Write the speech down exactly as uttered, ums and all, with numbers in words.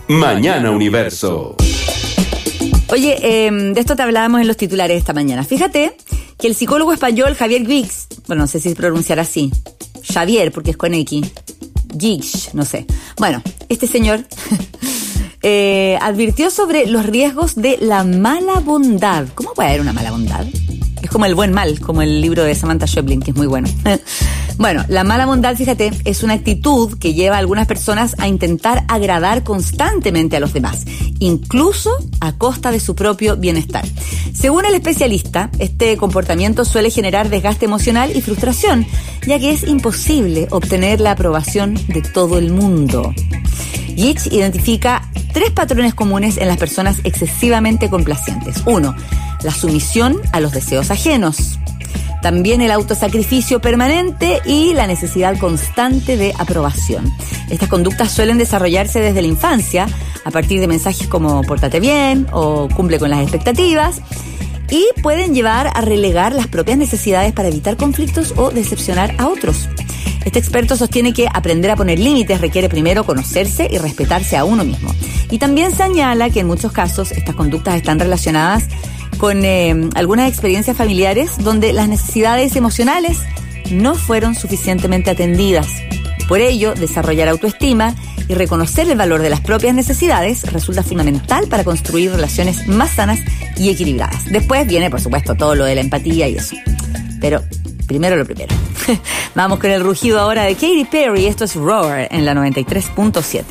Mañana Universo. Oye, eh, de esto te hablábamos en los titulares esta mañana. Fíjate que el psicólogo español Javier Guix, bueno, no sé si pronunciar así, Xavier, porque es con X, Guix, no sé. Bueno, este señor eh, advirtió sobre los riesgos de la mala bondad. ¿Cómo puede haber una mala bondad? Es como el buen mal, como el libro de Samantha Schweblin, que es muy bueno. Bueno, la mala bondad, fíjate, es una actitud que lleva a algunas personas a intentar agradar constantemente a los demás, incluso a costa de su propio bienestar. Según el especialista, este comportamiento suele generar desgaste emocional y frustración, ya que es imposible obtener la aprobación de todo el mundo. Gitch identifica tres patrones comunes en las personas excesivamente complacientes. Uno, la sumisión a los deseos ajenos. También el autosacrificio permanente y la necesidad constante de aprobación. Estas conductas suelen desarrollarse desde la infancia, a partir de mensajes como pórtate bien o cumple con las expectativas, y pueden llevar a relegar las propias necesidades para evitar conflictos o decepcionar a otros. Este experto sostiene que aprender a poner límites requiere primero conocerse y respetarse a uno mismo. Y también señala que en muchos casos estas conductas están relacionadas con eh, algunas experiencias familiares donde las necesidades emocionales no fueron suficientemente atendidas. Por ello, desarrollar autoestima y reconocer el valor de las propias necesidades resulta fundamental para construir relaciones más sanas y equilibradas. Después viene, por supuesto, todo lo de la empatía y eso. Pero primero lo primero. Vamos con el rugido ahora de Katy Perry. Esto es Roar en la noventa y tres punto siete.